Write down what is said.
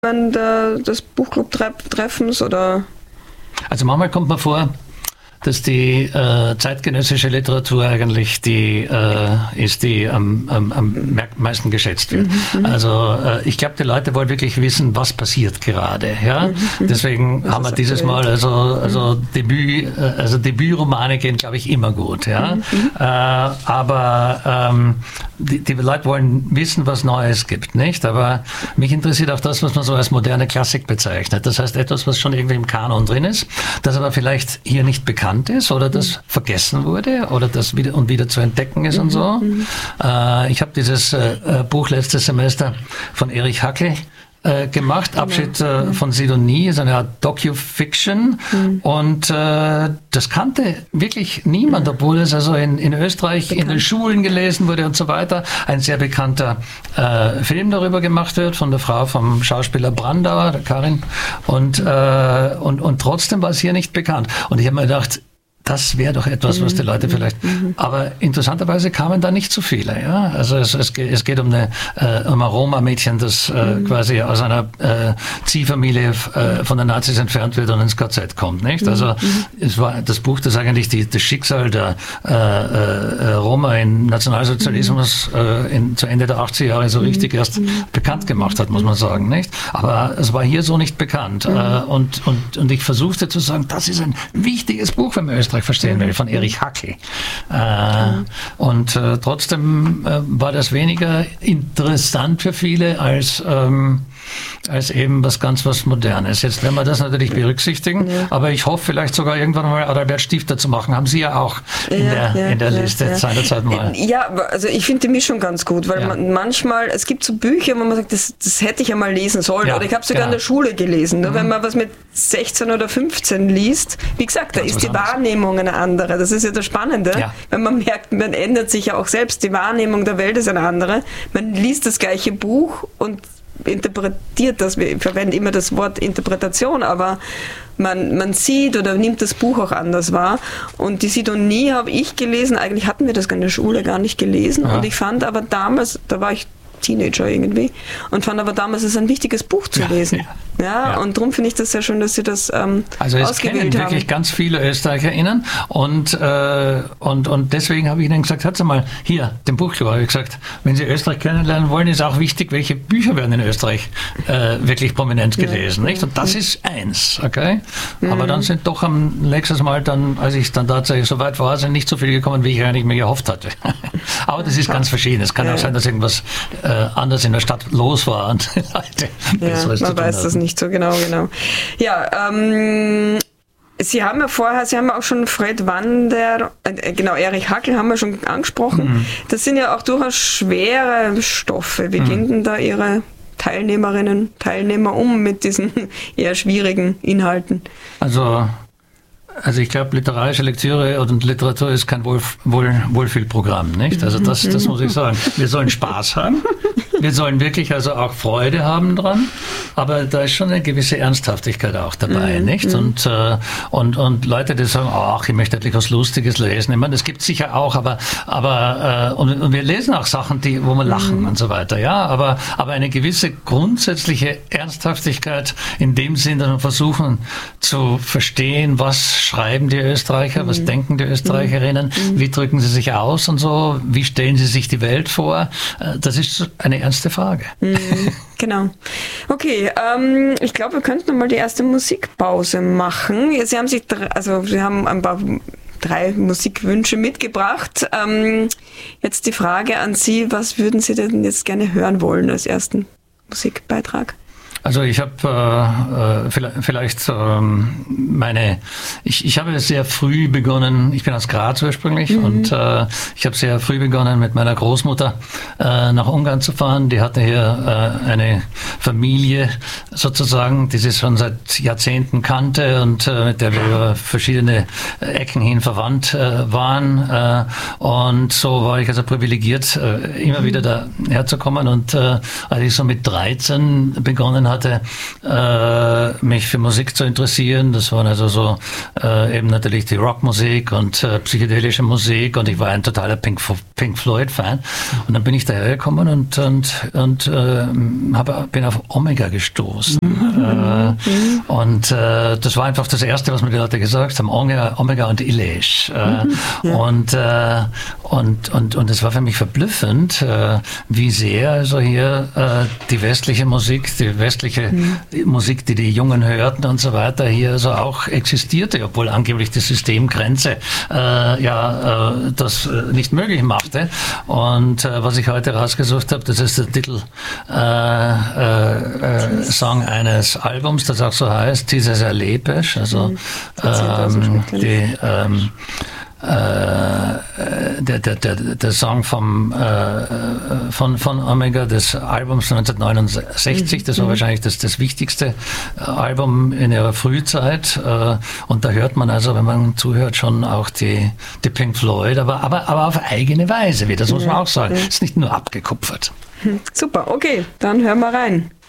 des Buchclub-Treffens oder? Also manchmal kommt mir vor, dass die zeitgenössische Literatur eigentlich die ist, die am meisten geschätzt wird. Also ich glaube, die Leute wollen wirklich wissen, was passiert gerade. Ja? Deswegen haben wir dieses Mal also Debütromane gehen, glaube ich, immer gut. Ja? Aber die Leute wollen wissen, was Neues gibt, nicht? Aber mich interessiert auch das, was man so als moderne Klassik bezeichnet. Das heißt, etwas, was schon irgendwie im Kanon drin ist, das aber vielleicht hier nicht bekannt ist oder das vergessen wurde oder das wieder zu entdecken ist und so. Ich habe dieses Buch letztes Semester von Erich Hackel gemacht, Abschied von Sidonie, ist eine Art Docu-Fiction und das kannte wirklich niemand, obwohl es also in Österreich in den Schulen gelesen wurde und so weiter. Ein sehr bekannter Film darüber gemacht wird von der Frau vom Schauspieler Brandauer, der Karin, und trotzdem war es hier nicht bekannt. Und ich habe mir gedacht, das wäre doch etwas, was die Leute vielleicht... Aber interessanterweise kamen da nicht so viele. Ja? Also es geht um ein Roma-Mädchen, das quasi aus einer Ziehfamilie von den Nazis entfernt wird und ins KZ kommt. Nicht? Also es war das Buch, das eigentlich das Schicksal der Roma im Nationalsozialismus zu Ende der 80er Jahre so richtig erst bekannt gemacht hat, muss man sagen. Nicht? Aber es war hier so nicht bekannt. Und ich versuchte zu sagen, das ist ein wichtiges Buch, wenn man Österreich verstehen will, von Erich Hackel. Und trotzdem war das weniger interessant für viele als eben was Modernes. Jetzt werden wir das natürlich berücksichtigen, aber ich hoffe vielleicht sogar irgendwann mal Adalbert Stifter zu machen. Haben Sie ja auch in der Liste seinerzeit mal. Ja, also ich finde die Mischung ganz gut, weil man manchmal, es gibt so Bücher, wo man sagt, das hätte ich ja mal lesen sollen, oder ich habe sogar in der Schule gelesen. Wenn man was mit 16 oder 15 liest, wie gesagt, da ist die Wahrnehmung eine andere. Das ist ja das Spannende, wenn man merkt, man ändert sich ja auch selbst, die Wahrnehmung der Welt ist eine andere. Man liest das gleiche Buch und interpretiert das, wir verwenden immer das Wort Interpretation, aber man sieht oder nimmt das Buch auch anders wahr. Und die Sidonie habe ich gelesen, eigentlich hatten wir das in der Schule gar nicht gelesen und ich fand aber damals, da war ich Teenager irgendwie und fand aber damals es ein wichtiges Buch zu lesen. Und darum finde ich das sehr schön, dass Sie das also es kennen wirklich ganz viele ÖsterreicherInnen und deswegen habe ich Ihnen gesagt, hört mal, hier, den Buchclub, habe ich gesagt, wenn Sie Österreich kennenlernen wollen, ist auch wichtig, welche Bücher werden in Österreich wirklich prominent gelesen, nicht? Und das ist eins, okay? Aber dann sind doch am nächsten Mal dann, als ich dann tatsächlich so weit war, sind nicht so viele gekommen, wie ich eigentlich mir gehofft hatte. Aber das ist ganz verschieden. Es kann auch sein, dass irgendwas anders in der Stadt los war und Leute man weiß das nicht so genau. Ja, Sie haben ja auch schon Fred Wander, Erich Hackel haben wir schon angesprochen. Das sind ja auch durchaus schwere Stoffe. Wie gehen denn da Ihre Teilnehmer mit diesen eher schwierigen Inhalten? Also ich glaube, literarische Lektüre und Literatur ist kein Wohlfühlprogramm, nicht? Also das muss ich sagen. Wir sollen Spaß haben. Wir sollen wirklich also auch Freude haben dran, aber da ist schon eine gewisse Ernsthaftigkeit auch dabei, nicht? Und Leute, die sagen, ach, ich möchte endlich was Lustiges lesen. Ich meine, das gibt es sicher auch, aber wir lesen auch Sachen, wo wir lachen und so weiter, ja, aber eine gewisse grundsätzliche Ernsthaftigkeit in dem Sinn, dass wir versuchen zu verstehen, was schreiben die Österreicher, was denken die Österreicherinnen, wie drücken sie sich aus und so, wie stellen sie sich die Welt vor, das ist eine ernste Frage. Genau. Okay, ich glaube, wir könnten mal die erste Musikpause machen. Sie haben ein paar 3 Musikwünsche mitgebracht. Jetzt die Frage an Sie, was würden Sie denn jetzt gerne hören wollen als ersten Musikbeitrag? Also ich habe ich habe sehr früh begonnen, ich bin aus Graz ursprünglich und ich habe sehr früh begonnen mit meiner Großmutter nach Ungarn zu fahren. Die hatte hier eine Familie sozusagen, die sie schon seit Jahrzehnten kannte und mit der wir über verschiedene Ecken hin verwandt waren. Und so war ich also privilegiert, immer wieder daher zu kommen. Und als ich so mit 13 begonnen hatte, mich für Musik zu interessieren. Das waren also so eben natürlich die Rockmusik und psychedelische Musik und ich war ein totaler Pink Floyd-Fan. Und dann bin ich dahergekommen und bin auf Omega gestoßen. mussten. Und das war einfach das Erste, was mir die Leute gesagt haben, Omega und Illich. Und es war für mich verblüffend, wie sehr also hier die westliche Musik, Musik, die die Jungen hörten und so weiter, hier also auch existierte, obwohl angeblich die Systemgrenze das nicht möglich machte. Und was ich heute rausgesucht habe, das ist der Titel Song eines Albums, das auch so heißt, Dieses Erlebisch, also der Song von Omega des Albums 1969, das war wahrscheinlich das wichtigste Album in ihrer Frühzeit, und da hört man also, wenn man zuhört, schon auch die Pink Floyd, aber auf eigene Weise wieder, das muss man auch sagen, ist nicht nur abgekupfert. Super, okay, dann hören wir rein.